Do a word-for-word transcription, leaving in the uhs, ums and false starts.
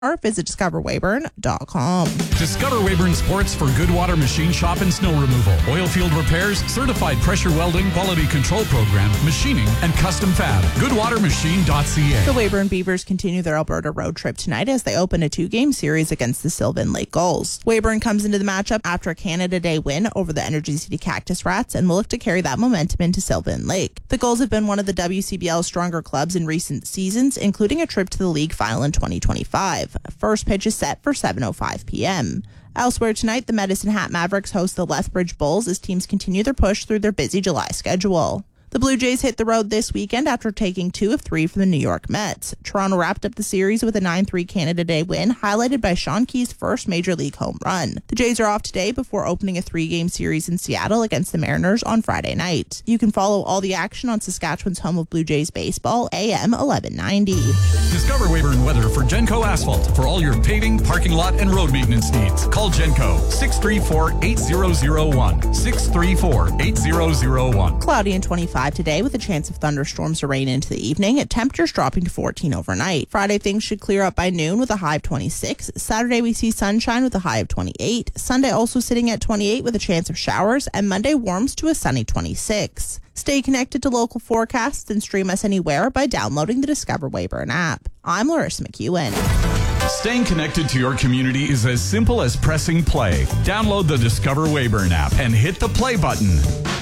or visit discover weyburn dot com. Discover Weyburn Sports for Goodwater Machine Shop and Snow Removal, oil field repairs, certified pressure welding, quality control program, machining, and custom fab. goodwater machine dot c a. The Weyburn Beavers continue their Alberta road trip tonight as they open a two-game series against the Sylvan Lake Gulls. Weyburn comes into the matchup after a Canada Day win over the Energy City Cactus Rats and will look to carry that momentum into Sylvan Lake. The Gulls have been one of the W C B L's stronger clubs in recent seasons, including a trip to the league final in twenty twenty-five. First pitch is set for seven oh five p.m. Elsewhere tonight, the Medicine Hat Mavericks host the Lethbridge Bulls as teams continue their push through their busy July schedule. The Blue Jays hit the road this weekend after taking two of three from the New York Mets. Toronto wrapped up the series with a nine three Canada Day win, highlighted by Sean Key's first Major League home run. The Jays are off today before opening a three-game series in Seattle against the Mariners on Friday night. You can follow all the action on Saskatchewan's home of Blue Jays baseball, A M eleven ninety. Discover Weyburn Weather for Genco Asphalt for all your paving, parking lot, and road maintenance needs. Call Genco six three four, eight zero zero one. six three four, eight zero zero one. Cloudy and twenty-five today with a chance of thunderstorms or rain into the evening, at temperatures dropping to fourteen overnight. Friday, things should clear up by noon with a high of twenty-six. Saturday, we see sunshine with a high of twenty-eight. Sunday also sitting at twenty-eight with a chance of showers, and Monday warms to a sunny twenty-six. Stay connected to local forecasts and stream us anywhere by downloading the Discover Weyburn app. I'm Larissa McEwen. Staying connected to your community is as simple as pressing play. Download the Discover Weyburn app and hit the play button.